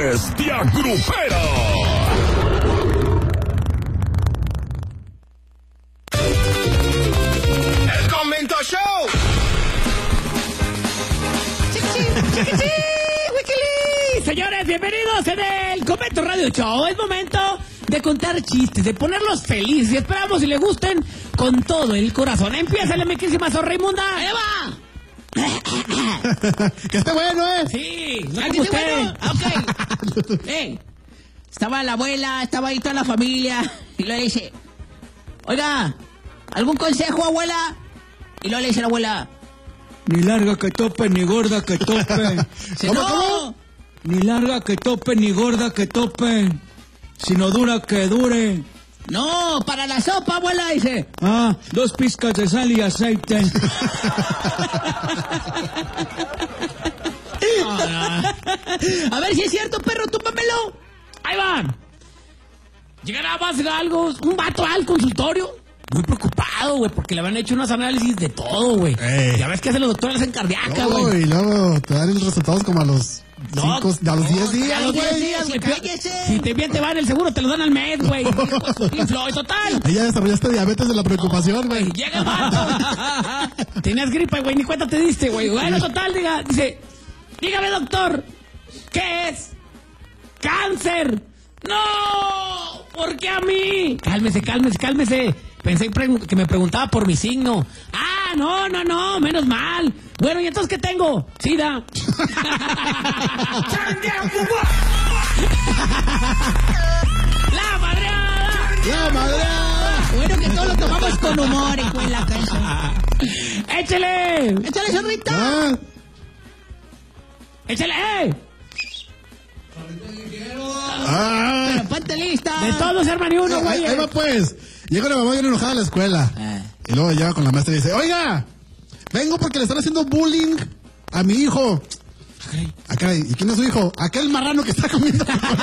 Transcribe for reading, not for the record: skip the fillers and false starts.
Bestia Grupera. ¡El Convento Show! Señores, bienvenidos en el Convento Radio Show. Es momento de contar chistes, de ponerlos felices. Y esperamos si les gusten con todo el corazón. Empieza la mequísima Sorraimunda. ¡Eva! Que esté bueno, Sí, no ¿Ah, como que esté usted. bueno? Ok. Estaba la abuela, estaba ahí toda la familia. Y luego le dice, oiga, ¿algún consejo, abuela? Y luego le dice la abuela, Ni larga que tope, ni gorda que tope. ¿cómo? Ni larga que tope, ni gorda que tope. Sino dura que dure. No, para la sopa, abuela, dice. 2 pizcas de sal y aceite. A ver si es cierto, perro, túpamelo. Ahí va. Llega nada más algo, un vato al consultorio. Muy preocupado, güey, porque le habían hecho unos análisis de todo, güey. Ya ves que hacen los doctores en cardíaca, güey. y luego te dan los resultados como a los 10 días, a los 10 güey. días, güey. Cállese. Si te bien te van el seguro, te lo dan al mes, güey. Inflo, total. Ahí ya desarrollaste diabetes de la preocupación, güey. Llega el vato. Tenías gripa, güey, ni cuenta te diste, güey. Bueno, total, dice, dígame, doctor, ¿qué es? ¡Cáncer! ¡No! ¿Por qué a mí? Cálmese. Pensé que me preguntaba por mi signo. No, menos mal. Bueno, ¿y entonces qué tengo? SIDA. ¡La madreada! ¡La madreada! Bueno, que todos lo tomamos con humor, hijo en la casa. ¡Échale! Échale, zorrita. ¡Échale! Pero ponte lista. De todos, hermano, y uno, güey. Ahí va, pues. Llega la mamá bien enojada a la escuela. Y luego llega con la maestra y dice, oiga, vengo porque le están haciendo bullying a mi hijo. ¿Y quién es su hijo? Aquel marrano que está comiendo.